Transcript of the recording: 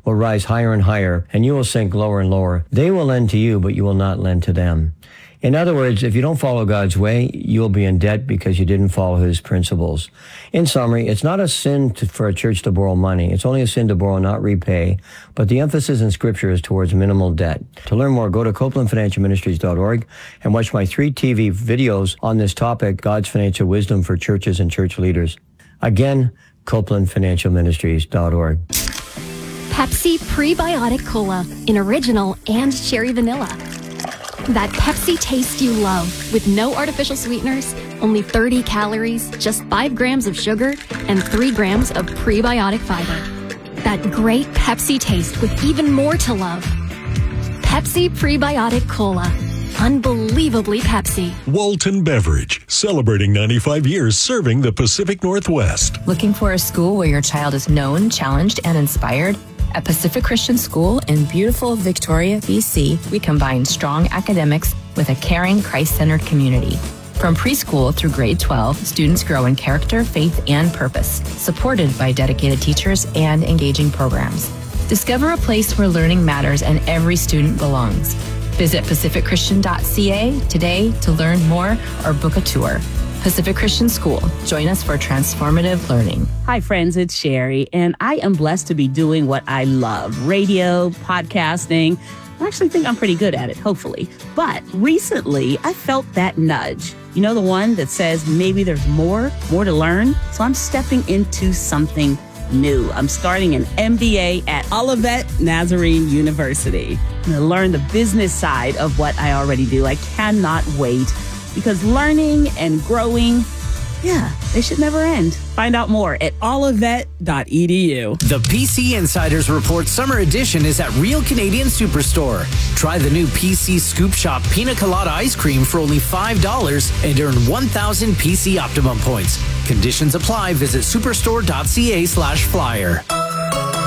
will rise higher and higher, and you will sink lower and lower. They will lend to you, but you will not lend to them. In other words, if you don't follow God's way, you'll be in debt because you didn't follow his principles. In summary, it's not a sin for a church to borrow money. It's only a sin to borrow, not repay. But the emphasis in Scripture is towards minimal debt. To learn more, go to CopelandFinancialMinistries.org and watch my 3 TV videos on this topic, God's Financial Wisdom for Churches and Church Leaders. Again, CopelandFinancialMinistries.org. Pepsi Prebiotic Cola in original and cherry vanilla. That Pepsi taste you love, with no artificial sweeteners, only 30 calories, just 5 grams of sugar, and 3 grams of prebiotic fiber. That great Pepsi taste with even more to love. Pepsi Prebiotic Cola. Unbelievably Pepsi. Walton Beverage, celebrating 95 years serving the Pacific Northwest. Looking for a school where your child is known, challenged, and inspired? At Pacific Christian School in beautiful Victoria, BC, we combine strong academics with a caring, Christ-centered community. From preschool through grade 12, students grow in character, faith, and purpose, supported by dedicated teachers and engaging programs. Discover a place where learning matters and every student belongs. Visit pacificchristian.ca today to learn more or book a tour. Pacific Christian School. Join us for transformative learning. Hi, friends. It's Sherry, and I am blessed to be doing what I love, radio, podcasting. I actually think I'm pretty good at it, hopefully. But recently, I felt that nudge. You know, the one that says maybe there's more to learn? So I'm stepping into something new. I'm starting an MBA at Olivet Nazarene University. I'm going to learn the business side of what I already do. I cannot wait. Because learning and growing, they should never end. Find out more at olivet.edu. The PC Insiders Report Summer Edition is at Real Canadian Superstore. Try the new PC Scoop Shop Pina Colada Ice Cream for only $5 and earn 1,000 PC Optimum points. Conditions apply. Visit superstore.ca/flyer.